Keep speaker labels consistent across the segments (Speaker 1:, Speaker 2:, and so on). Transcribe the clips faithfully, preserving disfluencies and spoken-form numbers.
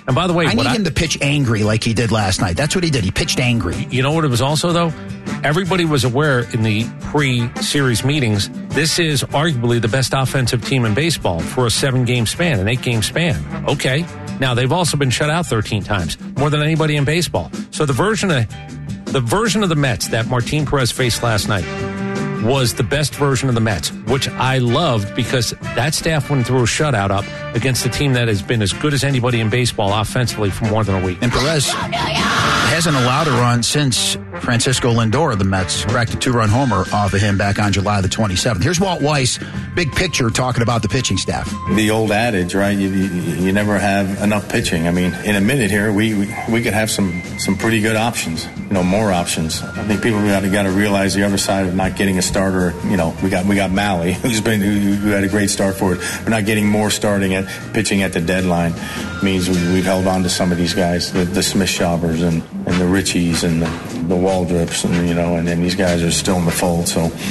Speaker 1: And by the way,
Speaker 2: I need
Speaker 1: I,
Speaker 2: him to pitch angry like he did last night. That's what he did. He pitched angry.
Speaker 1: You know what it was also, though? Everybody was aware in the pre-series meetings, this is arguably the best offensive team in baseball for a seven-game span, an eight-game span. Okay. Now, they've also been shut out thirteen times, more than anybody in baseball. So the version of the version of the Mets that Martin Perez faced last night was the best version of the Mets, which I loved because that staff went through a shutout up against a team that has been as good as anybody in baseball offensively for more than a week.
Speaker 2: And Perez hasn't allowed a run since Francisco Lindor of the Mets cracked a two-run homer off of him back on July the twenty-seventh. Here's Walt Weiss, big picture, talking about the pitching staff.
Speaker 3: The old adage, right? You, you, you never have enough pitching. I mean, in a minute here, we we, we could have some, some pretty good options, you know, more options. I think people got to got to realize the other side of not getting a starter. You know, we got we got Malley, who's been who, who had a great start for it. We're not getting more starting at pitching at the deadline. It means we, we've held on to some of these guys, the, the Smith-Schaubers and, and the Richies and the, the Waldrops, and you know, and, and these guys are still in the fold. So, um,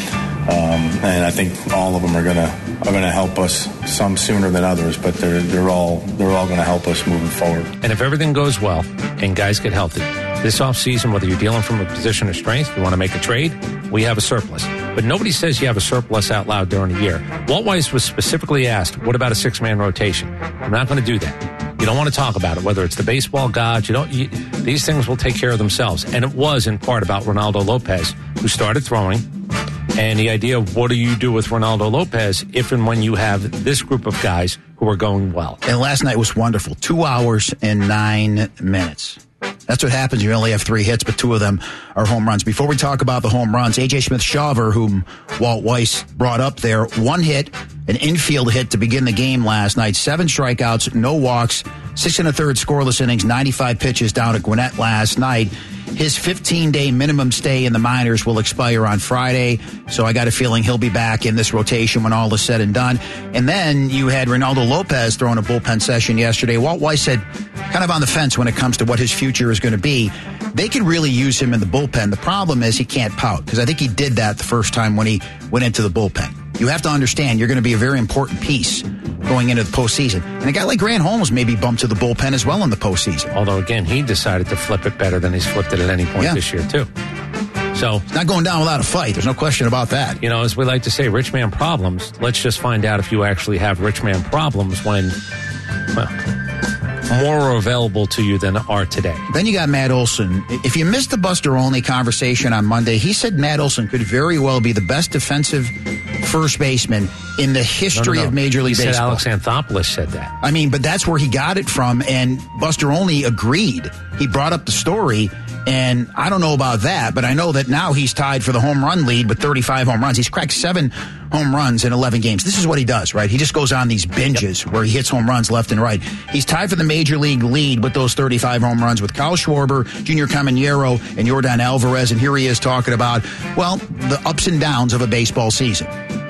Speaker 3: and I think all of them are gonna are gonna help us. Some sooner than others, but they're they're all they're all gonna help us moving forward.
Speaker 1: And if everything goes well and guys get healthy this offseason, whether you're dealing from a position of strength, you want to make a trade, we have a surplus. But nobody says you have a surplus out loud during the year. Walt Weiss was specifically asked, what about a six-man rotation? I'm not going to do that. You don't want to talk about it, whether it's the baseball gods. You don't. You, these things will take care of themselves. And it was in part about Ronaldo Lopez, who started throwing. And the idea of what do you do with Ronaldo Lopez if and when you have this group of guys who are going well.
Speaker 2: And last night was wonderful. Two hours and nine minutes. That's what happens. You only have three hits, but two of them are home runs. Before we talk about the home runs, A J Smith-Shawver, whom Walt Weiss brought up there, one hit, an infield hit to begin the game last night. Seven strikeouts, no walks, six and a third scoreless innings, ninety-five pitches down at Gwinnett last night. His fifteen-day minimum stay in the minors will expire on Friday, so I got a feeling he'll be back in this rotation when all is said and done. And then you had Ronaldo Lopez throwing a bullpen session yesterday. Walt Weiss said, kind of on the fence when it comes to what his future is going to be. They could really use him in the bullpen. The problem is he can't pout, because I think he did that the first time when he went into the bullpen. You have to understand you're going to be a very important piece going into the postseason. And a guy like Grant Holmes may be bumped to the bullpen as well in the postseason.
Speaker 1: Although, again, he decided to flip it better than he's flipped it at any point
Speaker 2: yeah.
Speaker 1: this year, too. So
Speaker 2: it's not going down without a fight. There's no question about that.
Speaker 1: You know, as we like to say, rich man problems. Let's just find out if you actually have rich man problems when, well, more are available to you than are today.
Speaker 2: Then you got Matt Olson. If you missed the Buster Olney conversation on Monday, he said Matt Olson could very well be the best defensive first baseman in the history
Speaker 1: no, no, no.
Speaker 2: of Major League
Speaker 1: he
Speaker 2: Baseball.
Speaker 1: Said Alex Anthopoulos said that.
Speaker 2: I mean, but that's where he got it from, and Buster Olney agreed. He brought up the story, and I don't know about that, but I know that now he's tied for the home run lead with thirty-five home runs. He's cracked seven home runs in eleven games. This is what he does, right? He just goes on these binges yep. where he hits home runs left and right. He's tied for the Major League lead with those thirty-five home runs with Kyle Schwarber, Junior Caminero, and Yordan Alvarez, and here he is talking about, well, the ups and downs of a baseball season.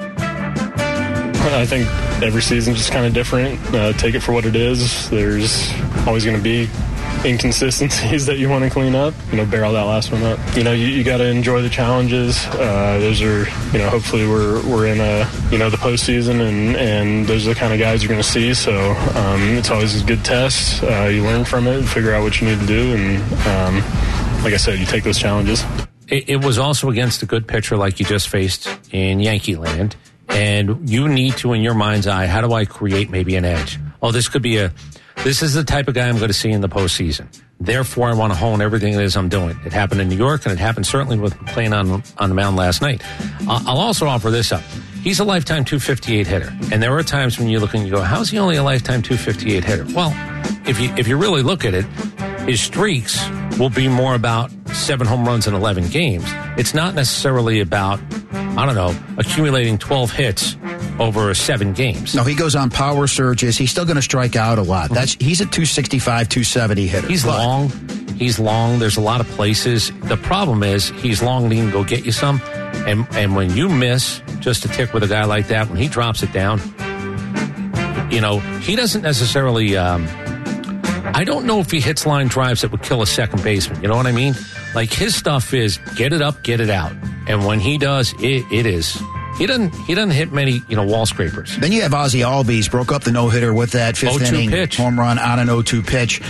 Speaker 4: I think every season's just kind of different. Uh, take it for what it is. There's always going to be inconsistencies that you want to clean up. You know, barrel that last one up. You know, you, you got to enjoy the challenges. Uh, those are, you know, hopefully we're we're in a, you know, the postseason, and, and those are the kind of guys you're going to see. So um, it's always a good test. Uh, you learn from it and figure out what you need to do. And um, like I said, you take those challenges.
Speaker 1: It, it was also against a good pitcher like you just faced in Yankee land. And you need to, in your mind's eye, how do I create maybe an edge? Oh, this could be a, this is the type of guy I'm going to see in the postseason. Therefore, I want to hone everything it is I'm doing. It happened in New York, and it happened certainly with playing on on the mound last night. I'll also offer this up. He's a lifetime two fifty-eight hitter. And there are times when you look and you go, how's he only a lifetime two fifty-eight hitter? Well, if you if you really look at it, his streaks will be more about seven home runs in eleven games. It's not necessarily about, I don't know, accumulating twelve hits over seven games.
Speaker 2: No, he goes on power surges. He's still going to strike out a lot. That's he's a two sixty-five, two seventy hitter.
Speaker 1: He's but. long. He's long. There's a lot of places. The problem is he's long and he can go get you some. And and when you miss just a tick with a guy like that, when he drops it down, you know, he doesn't necessarily... Um, I don't know if he hits line drives that would kill a second baseman. You know what I mean? Like, his stuff is get it up, get it out. And when he does, it, it is... He doesn't. He doesn't hit many, you know, wall scrapers.
Speaker 2: Then you have Ozzie Albies broke up the no hitter with that fifth inning
Speaker 1: pitch.
Speaker 2: home run on an oh two pitch.